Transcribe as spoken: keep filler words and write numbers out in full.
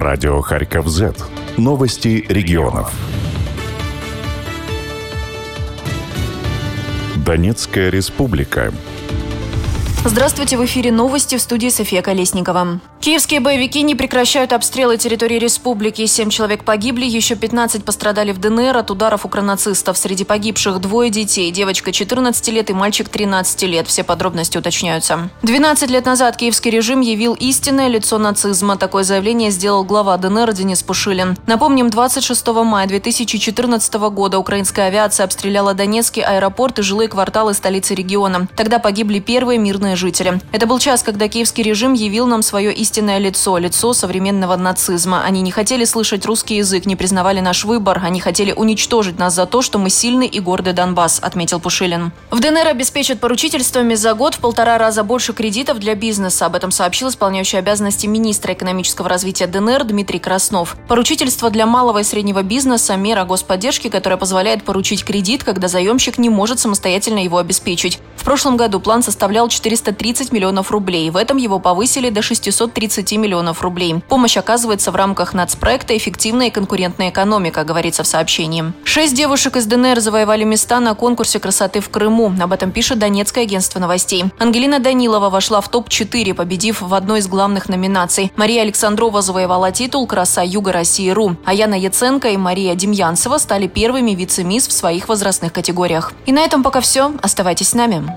Радио Харьков Зет. Новости регионов. Донецкая республика. Здравствуйте, в эфире новости, в студии София Колесникова. Киевские боевики не прекращают обстрелы территории республики. Семь человек погибли, еще пятнадцать пострадали в ДНР от ударов укронацистов. Среди погибших двое детей. Девочка четырнадцати лет и мальчик тринадцати лет. Все подробности уточняются. двенадцать лет назад киевский режим явил истинное лицо нацизма. Такое заявление сделал глава ДНР Денис Пушилин. Напомним, двадцать шестого мая две тысячи четырнадцатого года украинская авиация обстреляла Донецкий аэропорт и жилые кварталы столицы региона. Тогда погибли первые мирные жители. Это был час, когда киевский режим явил нам свое истинное лицо, лицо современного нацизма. Они не хотели слышать русский язык, не признавали наш выбор. Они хотели уничтожить нас за то, что мы сильный и гордый Донбасс, отметил Пушилин. В ДНР обеспечат поручительствами за год в полтора раза больше кредитов для бизнеса. Об этом сообщил исполняющий обязанности министра экономического развития ДНР Дмитрий Краснов. Поручительство для малого и среднего бизнеса – мера господдержки, которая позволяет поручить кредит, когда заемщик не может самостоятельно его обеспечить. В прошлом году план составлял четыреста тридцать миллионов рублей. В этом его повысили до шестисот тридцати миллионов рублей. Помощь оказывается в рамках нацпроекта «Эффективная и конкурентная экономика», говорится в сообщении. Шесть девушек из ДНР завоевали места на конкурсе красоты в Крыму. Об этом пишет Донецкое агентство новостей. Ангелина Данилова вошла в топ четыре, победив в одной из главных номинаций. Мария Александрова завоевала титул «Краса Юга России.ру». А Яна Яценко и Мария Демьянцева стали первыми вице-мисс в своих возрастных категориях. И на этом пока все. Оставайтесь с нами.